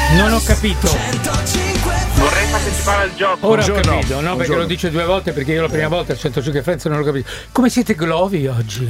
Non ho capito. Vorrei partecipare al gioco. Ora ho capito, no? Perché lo dice due volte, perché io la prima volta al 105 Friends non l'ho capito. Come siete glowy oggi?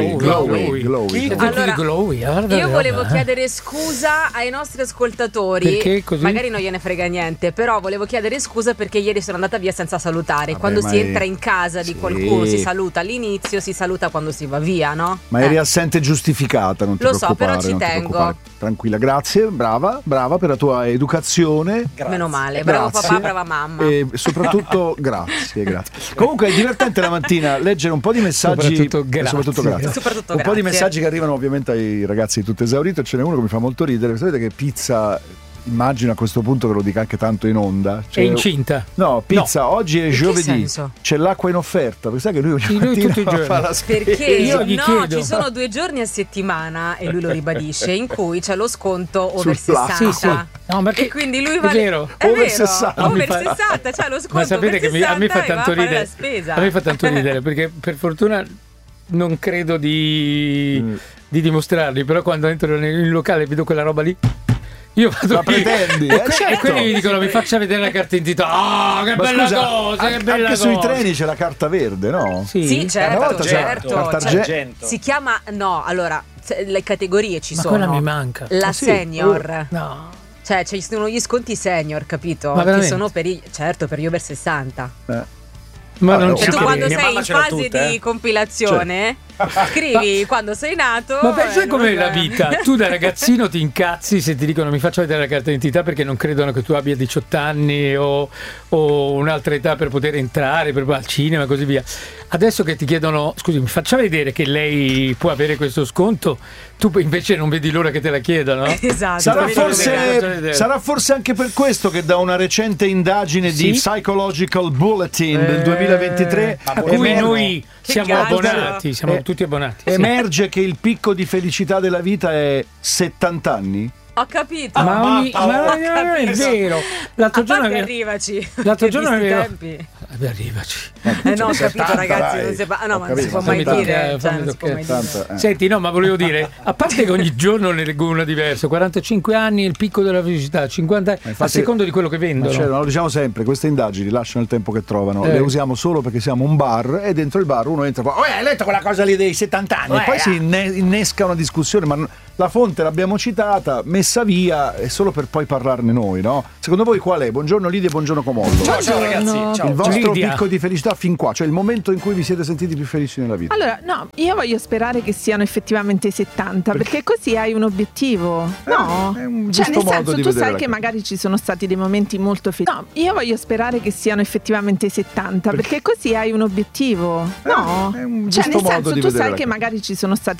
Glowy. Allora, glowy. Io volevo chiedere scusa ai nostri ascoltatori. Perché così? Magari non gliene frega niente, però volevo chiedere scusa perché ieri sono andata via senza salutare. Quando si entra in casa di qualcuno si saluta all'inizio, si saluta quando si va via, no? Ma eri assente giustificata, non ti Lo so, preoccupare. però ci tengo. Tranquilla, grazie, brava per la tua educazione. Grazie. Meno male, bravo papà, brava mamma. E soprattutto grazie. Comunque è divertente la mattina leggere un po' di messaggi. Soprattutto grazie. Un po' di messaggi che arrivano ovviamente ai ragazzi di Tutto Esaurito. Ce n'è uno che mi fa molto ridere. Sapete che Pizza, immagino a questo punto che lo dica anche tanto in onda, è incinta? No, Pizza, oggi è giovedì, c'è l'acqua in offerta, perché sai che lui ogni mattina fa la spesa. Perché io gli chiedo. Ci sono 2 giorni a settimana, e lui lo ribadisce, in cui c'è lo sconto over 60. Sì. No, e quindi lui va è vero. over 60. Over 60, c'è lo sconto. Ma sapete over che 60 a me fa tanto ridere. A me fa tanto ridere perché per fortuna non credo di dimostrarli, però quando entro nel locale e vedo quella roba lì, io vado la pretendi, e certo. quelli mi dicono: mi faccia vedere la carta d'identità. Che bella cosa, che bella anche cosa. sui treni c'è la carta verde, no? Sì, certo. Carta argento. Si chiama, no, allora le categorie ci sono. Ma quella mi manca. La senior. No. Cioè ci sono gli sconti senior, capito? Ma che sono per gli over 60. Ma non tu quando sei in fase di compilazione scrivi quando sei nato. Ma pensa com'è la vita. Tu da ragazzino ti incazzi se ti dicono: mi faccia vedere la carta d'identità, perché non credono che tu abbia 18 anni o un'altra età per poter entrare al cinema e così via. Adesso che ti chiedono: scusi, mi faccia vedere che lei può avere questo sconto, tu invece non vedi l'ora che te la chiedano. Esatto. Sarà forse anche per questo che da una recente indagine di Psychological Bulletin del 2023 a cui noi siamo abbonati, siamo tutti abbonati. Emerge che il picco di felicità della vita è 70 anni. Ho capito. Ma è vero. L'altro giorno arrivaci. L'altro giorno è vero. Arrivaci. No, ho capito, ragazzi, non si fa. No, ma non si può mai dire. Senti, no, ma volevo dire, a parte che ogni giorno ne leggo una diversa, 45 anni è il picco della felicità, 50 a secondo di quello che vendono. Lo diciamo sempre, queste indagini lasciano il tempo che trovano, le usiamo solo perché siamo un bar e dentro il bar uno entra e hai letto quella cosa lì dei 70 anni e poi si innesca una discussione, ma la fonte l'abbiamo citata, messa via, è solo per poi parlarne noi, no? Secondo voi qual è? Buongiorno Lidia e buongiorno Comollo. Ciao ragazzi, ciao. Il vostro Lidia. picco di felicità fin qua, cioè il momento in cui vi siete sentiti più felici nella vita. Allora, no, io voglio sperare che siano effettivamente 70, perché così hai un obiettivo. No, è un cioè giusto nel modo senso, di tu vedere sai la che cosa. magari ci sono stati dei momenti molto felici. No, io voglio sperare che siano effettivamente 70, perché così hai un obiettivo. No, è un cioè giusto nel modo senso, di tu vedere sai la che cosa. magari ci sono stati